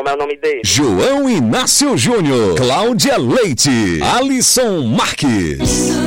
é o nome dele? João Inácio Júnior, Cláudia Leite, Alisson Marques.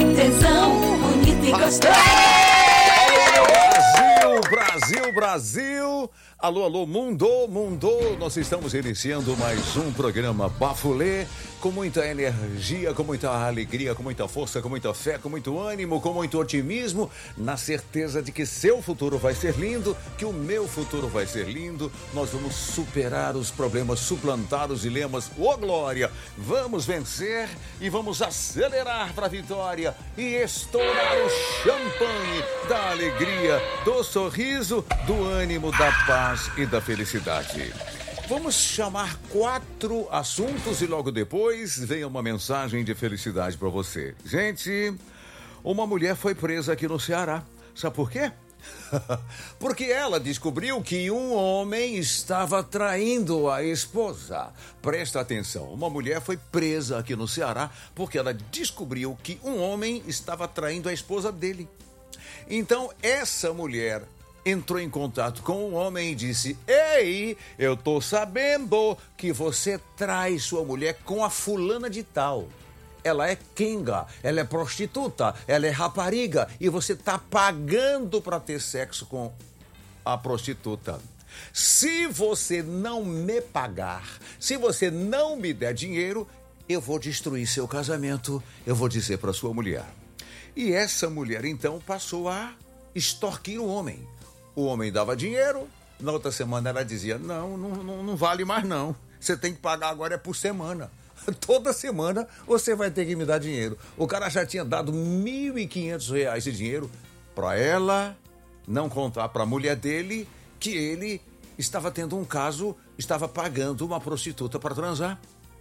Brasil. Alô, alô, mundo. Nós estamos iniciando mais um programa Bafulê, com muita energia, com muita alegria, com muita força, com muita fé, com muito ânimo, com muito otimismo, na certeza de que seu futuro vai ser lindo, que o meu futuro vai ser lindo. Nós vamos superar os problemas, suplantar os dilemas. Ô, glória! Vamos vencer e vamos acelerar para a vitória e estourar o champanhe da alegria, do sorriso, do ânimo, da paz e da felicidade. Vamos chamar 4 assuntos e logo depois vem uma mensagem de felicidade para você. Gente, uma mulher foi presa aqui no Ceará. Sabe por quê? Porque ela descobriu que um homem estava traindo a esposa. Presta atenção, uma mulher foi presa aqui no Ceará porque ela descobriu que um homem estava traindo a esposa dele. Então, essa mulher entrou em contato com o homem e disse: ei, eu tô sabendo que você trai sua mulher com a fulana de tal. Ela é quenga, ela é prostituta, ela é rapariga e você tá pagando para ter sexo com a prostituta. Se você não me pagar, se você não me der dinheiro, eu vou destruir seu casamento, eu vou dizer para sua mulher. E essa mulher então passou a extorquir o homem. O homem dava dinheiro, na outra semana ela dizia: não vale mais não, você tem que pagar agora, é por semana. Toda semana você vai ter que me dar dinheiro. O cara já tinha dado R$1.500 de dinheiro para ela não contar para a mulher dele que ele estava tendo um caso, estava pagando uma prostituta para transar.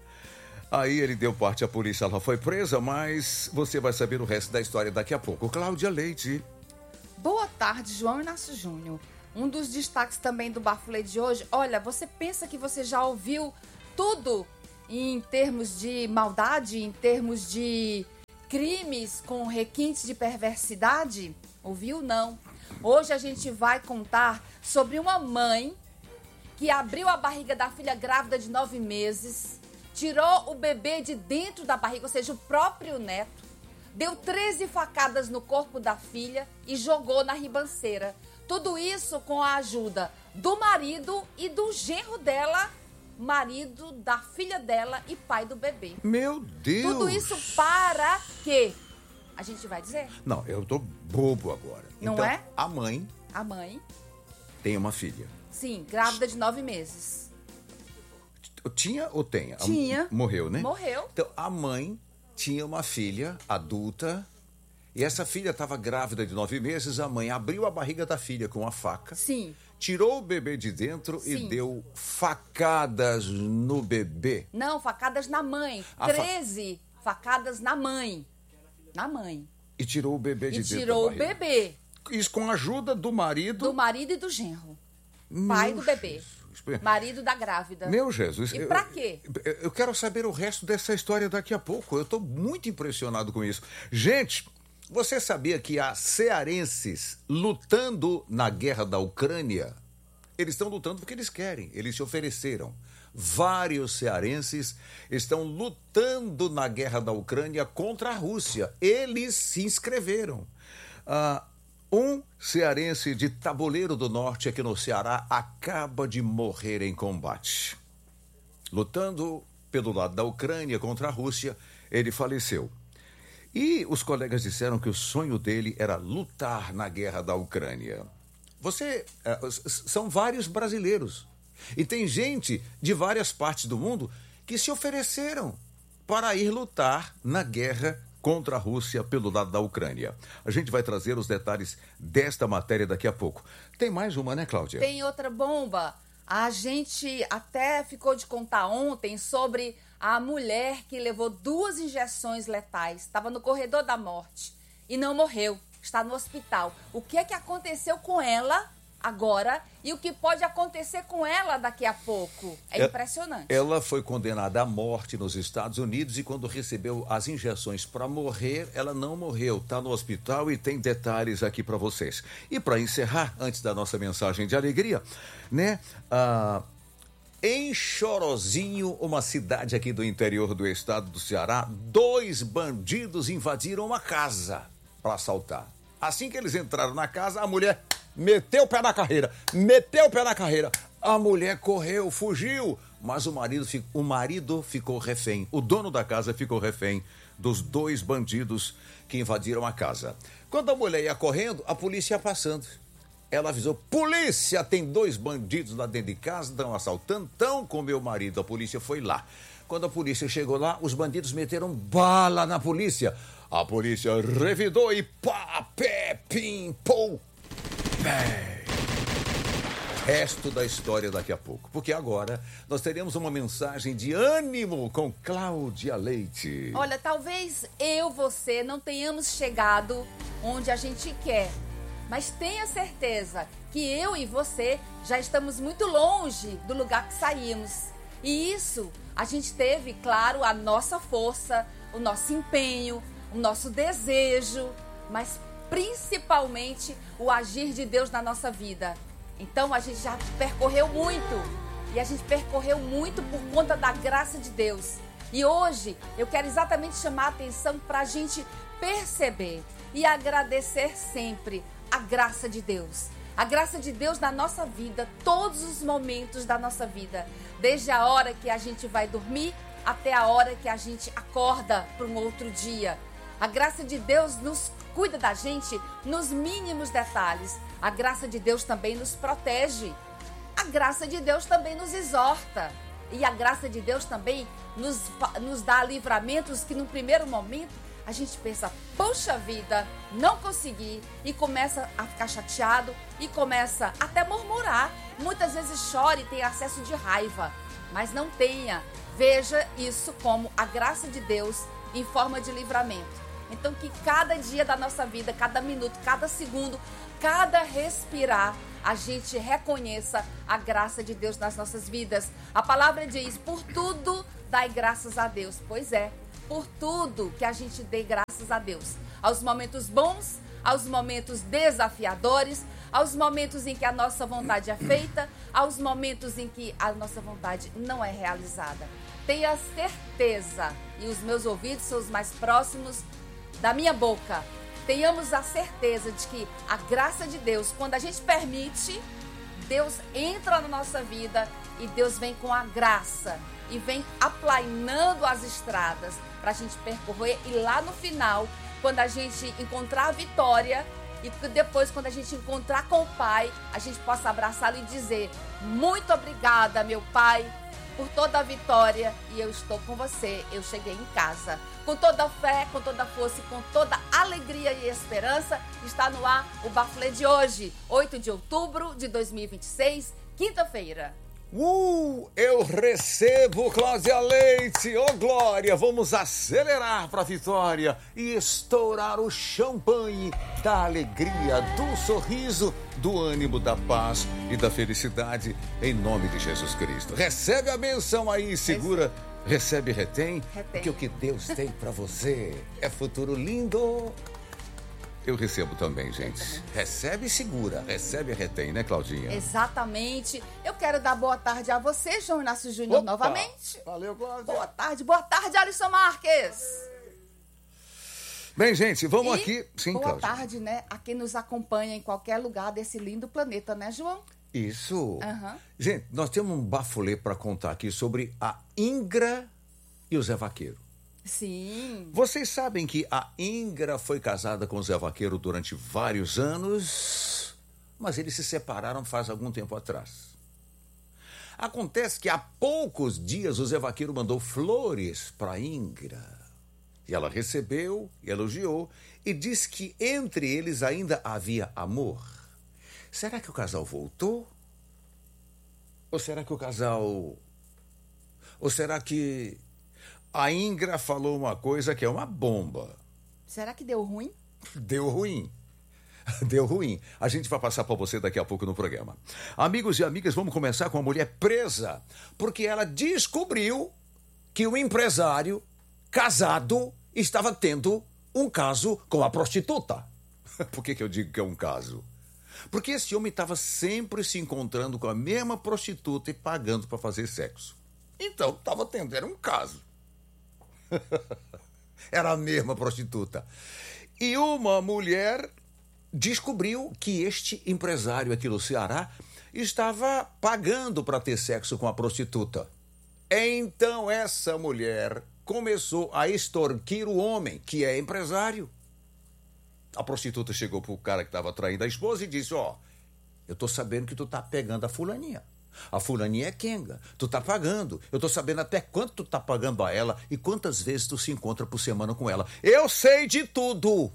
Aí ele deu parte à polícia, ela foi presa, mas você vai saber o resto da história daqui a pouco. Cláudia Leite. Boa tarde, João Inácio Júnior. Um dos destaques também do Bafulê de hoje. Olha, você pensa que você já ouviu tudo em termos de maldade, em termos de crimes com requintes de perversidade? Ouviu? Não. Hoje a gente vai contar sobre uma mãe que abriu a barriga da filha grávida de 9 meses, tirou o bebê de dentro da barriga, ou seja, o próprio neto, deu 13 facadas no corpo da filha e jogou na ribanceira. Tudo isso com a ajuda do marido e do genro dela, marido da filha dela e pai do bebê. Meu Deus! Tudo isso para quê? A gente vai dizer? Não, eu tô bobo agora. Não então, é? A mãe tem uma filha. Sim, grávida de 9 meses. Tinha ou tem? Tinha. Morreu, né? Morreu. Então, a mãe tinha uma filha adulta e essa filha estava grávida de 9 meses. A mãe abriu a barriga da filha com a faca. Sim. Tirou o bebê de dentro e deu facadas no bebê. Não, facadas na mãe. 13 facadas na mãe. Na mãe. E tirou o bebê de dentro da barriga. E tirou o bebê. Isso com a ajuda do marido. Do marido e do genro. Pai do bebê. Marido da grávida. Meu Jesus. E pra quê? Eu quero saber o resto dessa história daqui a pouco. Eu tô muito impressionado com isso. Gente, você sabia que há cearenses lutando na guerra da Ucrânia? Eles estão lutando porque eles querem, eles se ofereceram. Vários cearenses estão lutando na guerra da Ucrânia contra a Rússia. Eles se inscreveram. Um cearense de Taboleiro do Norte, aqui no Ceará, acaba de morrer em combate. Lutando pelo lado da Ucrânia contra a Rússia, ele faleceu. E os colegas disseram que o sonho dele era lutar na guerra da Ucrânia. São vários brasileiros. E tem gente de várias partes do mundo que se ofereceram para ir lutar na guerra contra a Rússia pelo lado da Ucrânia. A gente vai trazer os detalhes desta matéria daqui a pouco. Tem mais uma, né, Cláudia? Tem outra bomba. A gente até ficou de contar ontem sobre a mulher que levou 2 injeções letais. Estava no corredor da morte e não morreu. Está no hospital. O que é que aconteceu com ela agora e o que pode acontecer com ela daqui a pouco? É impressionante. Ela foi condenada à morte nos Estados Unidos e quando recebeu as injeções para morrer, ela não morreu. Está no hospital e tem detalhes aqui para vocês. E para encerrar, antes da nossa mensagem de alegria, né? Em Chorozinho, uma cidade aqui do interior do estado do Ceará, 2 bandidos invadiram uma casa para assaltar. Assim que eles entraram na casa, a mulher meteu o pé na carreira. A mulher correu, fugiu, mas o marido ficou refém. O dono da casa ficou refém dos 2 bandidos que invadiram a casa. Quando a mulher ia correndo, a polícia ia passando. Ela avisou: polícia, tem 2 bandidos lá dentro de casa, estão assaltando, estão com meu marido. A polícia foi lá. Quando a polícia chegou lá, os bandidos meteram bala na polícia. A polícia revidou e pá, pé, pim, pum, pé. Resto da história daqui a pouco, porque agora nós teremos uma mensagem de ânimo com Cláudia Leite. Olha, talvez você não tenhamos chegado onde a gente quer, mas tenha certeza que eu e você já estamos muito longe do lugar que saímos. E isso, a gente teve, claro, a nossa força, o nosso empenho, o nosso desejo, mas principalmente o agir de Deus na nossa vida. Então a gente já percorreu muito, e a gente percorreu muito por conta da graça de Deus. E hoje eu quero exatamente chamar a atenção para a gente perceber e agradecer sempre a graça de Deus. A graça de Deus na nossa vida, todos os momentos da nossa vida. Desde a hora que a gente vai dormir até a hora que a gente acorda para um outro dia. A graça de Deus nos cuida da gente nos mínimos detalhes. A graça de Deus também nos protege. A graça de Deus também nos exorta. E a graça de Deus também nos dá livramentos que no primeiro momento a gente pensa: poxa vida, não consegui, e começa a ficar chateado e começa até a murmurar. Muitas vezes chora e tem acesso de raiva, mas não tenha. Veja isso como a graça de Deus em forma de livramento. Então que cada dia da nossa vida, cada minuto, cada segundo, cada respirar, a gente reconheça a graça de Deus nas nossas vidas. A palavra diz: por tudo dai graças a Deus. Pois é, por tudo que a gente dê graças a Deus. Aos momentos bons, aos momentos desafiadores, aos momentos em que a nossa vontade é feita, aos momentos em que a nossa vontade não é realizada. Tenha certeza, e os meus ouvidos são os mais próximos da minha boca, tenhamos a certeza de que a graça de Deus, quando a gente permite, Deus entra na nossa vida e Deus vem com a graça e vem aplainando as estradas para a gente percorrer, e lá no final, quando a gente encontrar a vitória, e depois quando a gente encontrar com o Pai, a gente possa abraçá-lo e dizer: muito obrigada, meu Pai, por toda a vitória, e eu estou com você, eu cheguei em casa. Com toda a fé, com toda a força e com toda a alegria e esperança, está no ar o Bafulê de hoje, 8 de outubro de 2026, quinta-feira. Eu recebo Cláudia Leite, glória, vamos acelerar para a vitória e estourar o champanhe da alegria, do sorriso, do ânimo, da paz e da felicidade, em nome de Jesus Cristo. Recebe a benção aí, segura, recebe e retém, porque o que Deus tem para você é futuro lindo. Eu recebo também, gente. Recebe e segura, recebe e retém, né, Claudinha? Exatamente. Eu quero dar boa tarde a você, João Inácio Júnior, novamente. Valeu, Cláudia. Boa tarde, Alisson Marques. Bem, gente, vamos aqui. Sim, boa Cláudia. Tarde, né, a quem nos acompanha em qualquer lugar desse lindo planeta, né, João? Isso. Uhum. Gente, nós temos um bafulê para contar aqui sobre a Ingra e o Zé Vaqueiro. Sim. Vocês sabem que a Ingra foi casada com o Zé Vaqueiro durante vários anos, mas eles se separaram faz algum tempo atrás. Acontece que há poucos dias o Zé Vaqueiro mandou flores para a Ingra. E ela recebeu, elogiou e disse que entre eles ainda havia amor. Será que o casal voltou? Ou será que a Ingra falou uma coisa que é uma bomba? Será que deu ruim? Deu ruim. Deu ruim. A gente vai passar para você daqui a pouco no programa. Amigos e amigas, vamos começar com a mulher presa, porque ela descobriu que o empresário casado estava tendo um caso com a prostituta. Por que eu digo que é um caso? Porque esse homem estava sempre se encontrando com a mesma prostituta e pagando para fazer sexo. Então, estava tendo, era um caso. Era a mesma prostituta. E uma mulher descobriu que este empresário aqui no Ceará estava pagando para ter sexo com a prostituta. Então, essa mulher começou a extorquir o homem, que é empresário. A prostituta chegou pro cara que estava traindo a esposa e disse, eu tô sabendo que tu tá pegando a fulaninha. A fulaninha é quenga, tu tá pagando. Eu tô sabendo até quanto tu tá pagando a ela e quantas vezes tu se encontra por semana com ela. Eu sei de tudo.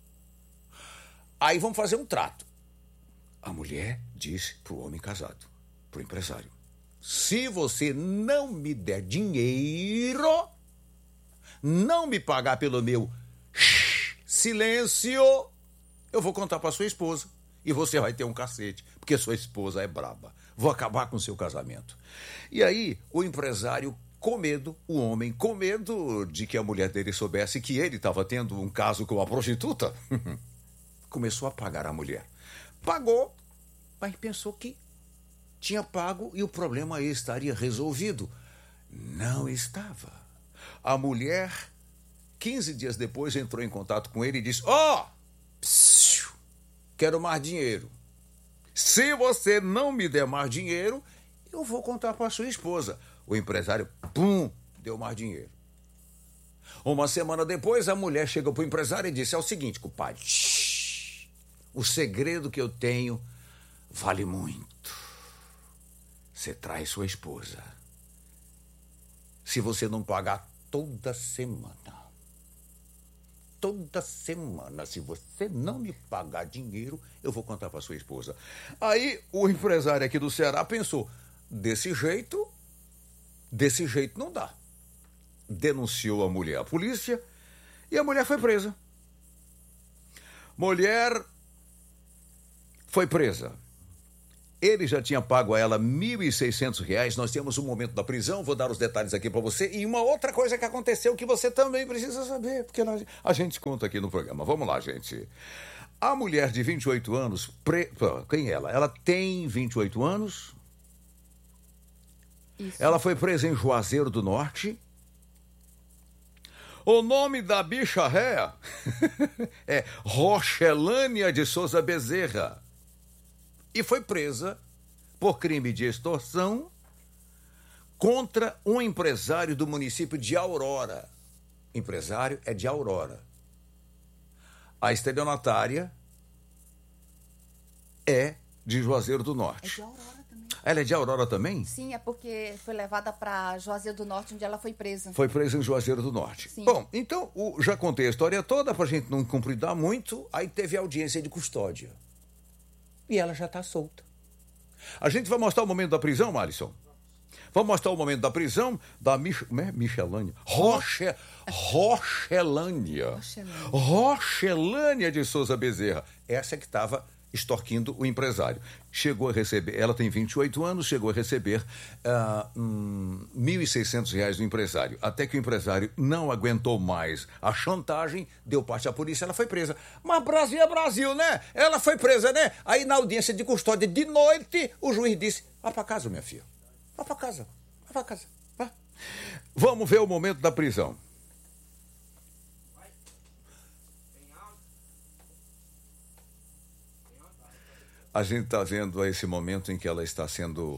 Aí vamos fazer um trato. A mulher disse pro homem casado, pro empresário, se você não me der dinheiro, não me pagar pelo meu silêncio, eu vou contar para sua esposa e você vai ter um cacete, porque sua esposa é braba. Vou acabar com o seu casamento. E aí, o empresário, com medo, o homem, com medo de que a mulher dele soubesse que ele estava tendo um caso com a prostituta, começou a pagar a mulher. Pagou, mas pensou que tinha pago e o problema aí estaria resolvido. Não estava. A mulher, 15 dias depois, entrou em contato com ele e disse, quero mais dinheiro. Se você não me der mais dinheiro, eu vou contar para sua esposa. O empresário, deu mais dinheiro. Uma semana depois, a mulher chegou para o empresário e disse, é o seguinte, compadre, o segredo que eu tenho vale muito. Você traz sua esposa. Se você não pagar toda semana, se você não me pagar dinheiro, eu vou contar para sua esposa. Aí o empresário aqui do Ceará pensou, desse jeito não dá. Denunciou a mulher à polícia e a mulher foi presa. Mulher foi presa. Ele já tinha pago a ela R$ 1.600. Nós temos um momento da prisão, vou dar os detalhes aqui para você. E uma outra coisa que aconteceu que você também precisa saber, porque a gente conta aqui no programa. Vamos lá, gente. A mulher de 28 anos, quem é ela? Ela tem 28 anos. Isso. Ela foi presa em Juazeiro do Norte. O nome da bicha réia é Rochelânia de Souza Bezerra. E foi presa por crime de extorsão contra um empresário do município de Aurora. Empresário é de Aurora. A estelionatária é de Juazeiro do Norte. É de Aurora também. Ela é de Aurora também? Sim, é porque foi levada para Juazeiro do Norte, onde ela foi presa. Foi presa em Juazeiro do Norte. Sim. Bom, então, já contei a história toda, pra gente não compridar muito, aí teve audiência de custódia. E ela já está solta. A gente vai mostrar o momento da prisão, Alisson? Vamos mostrar o momento da prisão da Michelânia. Rochelânia de Souza Bezerra. Essa é que estava extorquindo o empresário. Chegou a receber, ela tem 28 anos, chegou a receber R$ 1.600 do empresário. Até que o empresário não aguentou mais a chantagem, deu parte à polícia, ela foi presa. Mas Brasil é Brasil, né? Ela foi presa, né? Aí na audiência de custódia de noite, o juiz disse, vá para casa, minha filha. Vá para casa, vá. Vamos ver o momento da prisão. A gente está vendo esse momento em que ela está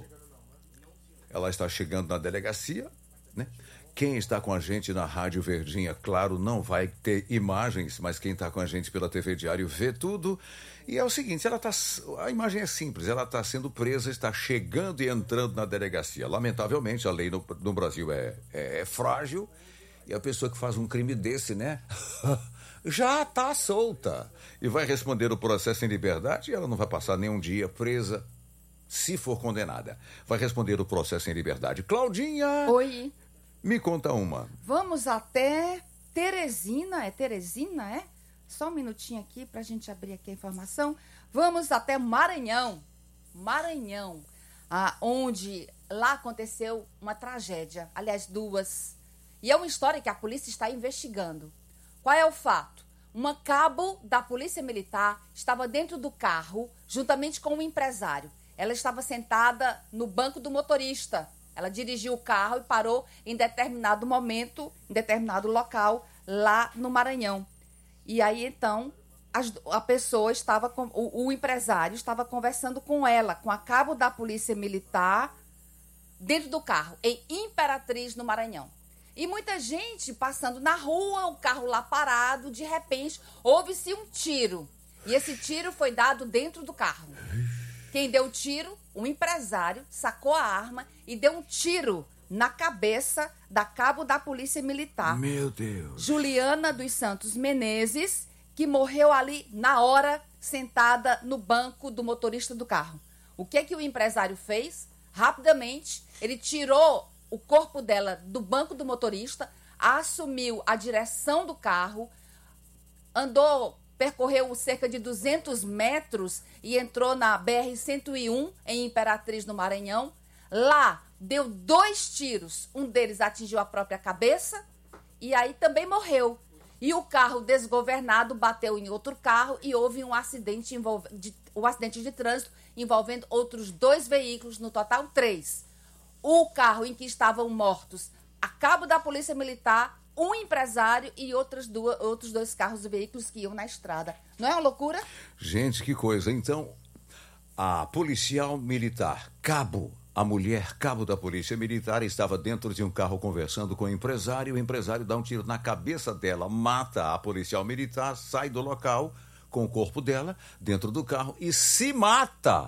chegando na delegacia, né? Quem está com a gente na Rádio Verdinha, claro, não vai ter imagens, mas quem está com a gente pela TV Diário vê tudo. E é o seguinte, a imagem é simples, ela está sendo presa, está chegando e entrando na delegacia. Lamentavelmente, a lei no Brasil é frágil e a pessoa que faz um crime desse, né? Já está solta e vai responder o processo em liberdade e ela não vai passar nenhum dia presa se for condenada. Vai responder o processo em liberdade. Claudinha! Oi. Me conta uma. Vamos até Teresina, é? Só um minutinho aqui para a gente abrir aqui a informação. Vamos até Maranhão, onde lá aconteceu uma tragédia, aliás, duas. E é uma história que a polícia está investigando. Qual é o fato? uma cabo da Polícia Militar estava dentro do carro, juntamente com um empresário. Ela estava sentada no banco do motorista. Ela dirigiu o carro e parou em determinado momento, em determinado local, lá no Maranhão. E aí, então, a pessoa estava, o empresário estava conversando com ela, com a cabo da Polícia Militar, dentro do carro, em Imperatriz, no Maranhão. E muita gente passando na rua, o carro lá parado, de repente, houve-se um tiro. E esse tiro foi dado dentro do carro. Quem deu o tiro? Um empresário sacou a arma e deu um tiro na cabeça da cabo da Polícia Militar. Meu Deus. Juliana dos Santos Menezes, que morreu ali na hora, sentada no banco do motorista do carro. O que o empresário fez? Rapidamente, ele tirou o corpo dela do banco do motorista, assumiu a direção do carro, percorreu cerca de 200 metros e entrou na BR-101, em Imperatriz, no Maranhão. Lá, deu 2 tiros. Um deles atingiu a própria cabeça e aí também morreu. E o carro desgovernado bateu em outro carro e houve um acidente de trânsito envolvendo outros 2 veículos, no total 3. O carro em que estavam mortos, a cabo da Polícia Militar, um empresário e outros 2 carros e veículos que iam na estrada. Não é uma loucura? Gente, que coisa. Então, a policial militar, a mulher cabo da Polícia Militar, estava dentro de um carro conversando com o empresário dá um tiro na cabeça dela, mata a policial militar, sai do local com o corpo dela dentro do carro e se mata.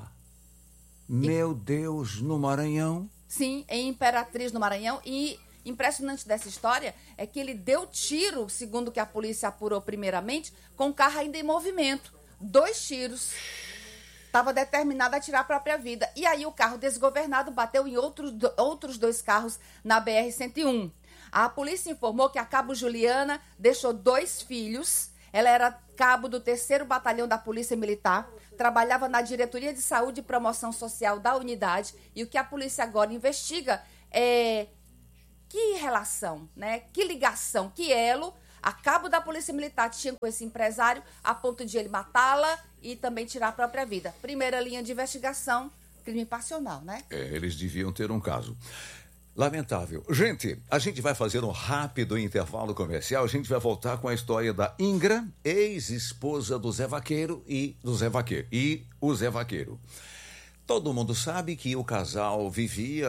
Meu Deus, no Maranhão? Sim, em Imperatriz, no Maranhão. E impressionante dessa história é que ele deu tiro, segundo que a polícia apurou primeiramente, com o carro ainda em movimento. 2 tiros. Estava determinado a tirar a própria vida. E aí o carro desgovernado bateu em outros 2 carros na BR-101. A polícia informou que a cabo Juliana deixou 2 filhos. Ela era cabo do 3º Batalhão da Polícia Militar, trabalhava na Diretoria de Saúde e Promoção Social da unidade. E o que a polícia agora investiga é que relação, né? Que ligação, que elo a cabo da Polícia Militar tinha com esse empresário a ponto de ele matá-la e também tirar a própria vida. Primeira linha de investigação, crime passional, né? Eles deviam ter um caso. Lamentável. Gente, a gente vai fazer um rápido intervalo comercial. A gente vai voltar com a história da Ingra, ex-esposa do Zé Vaqueiro e o Zé Vaqueiro. Todo mundo sabe que o casal vivia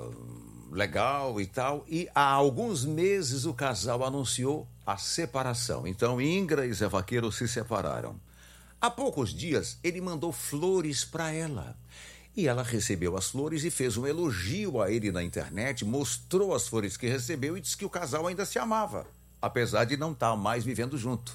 legal e tal, e há alguns meses o casal anunciou a separação. Então, Ingra e Zé Vaqueiro se separaram. Há poucos dias, ele mandou flores para ela. E ela recebeu as flores e fez um elogio a ele na internet, mostrou as flores que recebeu e disse que o casal ainda se amava, apesar de não estar mais vivendo junto.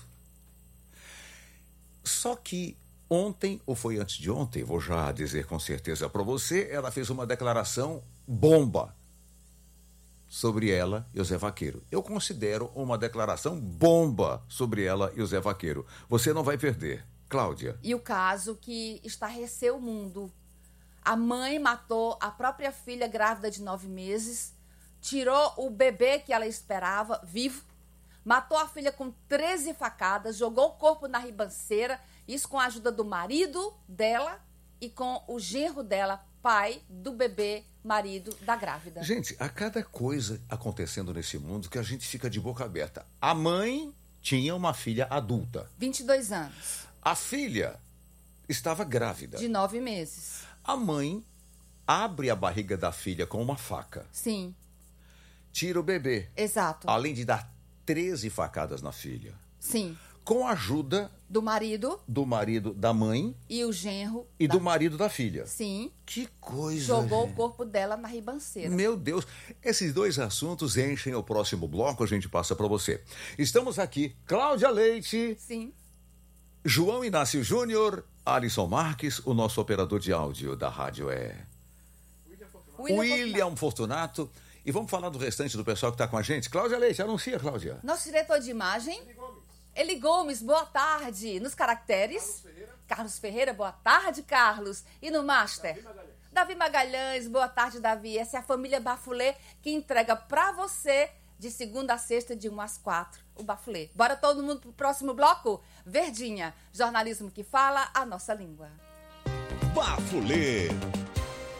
Só que ontem, ou foi antes de ontem, vou já dizer com certeza para você, ela fez uma declaração bomba sobre ela e o Zé Vaqueiro. Eu considero uma declaração bomba sobre ela e o Zé Vaqueiro. Você não vai perder. Cláudia. E o caso que estarreceu o mundo. A mãe matou a própria filha grávida de 9 meses, tirou o bebê que ela esperava vivo, matou a filha com 13 facadas, jogou o corpo na ribanceira, isso com a ajuda do marido dela e com o genro dela, pai do bebê, marido da grávida. Gente, há cada coisa acontecendo nesse mundo que a gente fica de boca aberta. A mãe tinha uma filha adulta. 22 anos. A filha estava grávida. De 9 meses. A mãe abre a barriga da filha com uma faca. Sim. Tira o bebê. Exato. Além de dar 13 facadas na filha. Sim. Com a ajuda do marido da mãe e o genro e do marido da filha. Sim. Que coisa. Jogou gente. O corpo dela na ribanceira. Meu Deus, esses 2 assuntos enchem o próximo bloco, a gente passa para você. Estamos aqui, Cláudia Leite. Sim. João Inácio Júnior, Alisson Marques, o nosso operador de áudio da rádio é William Fortunato. E vamos falar do restante do pessoal que está com a gente. Cláudia Leite, anuncia, Cláudia. Nosso diretor de imagem, Eli Gomes, boa tarde. Nos caracteres, Carlos Ferreira, boa tarde, Carlos. E no Master, Davi Magalhães, boa tarde, Davi. Essa é a família Bafulê que entrega para você de segunda a sexta, de 1 às 4, o Bafulê. Bora todo mundo pro próximo bloco? Verdinha, jornalismo que fala a nossa língua. Bafulê.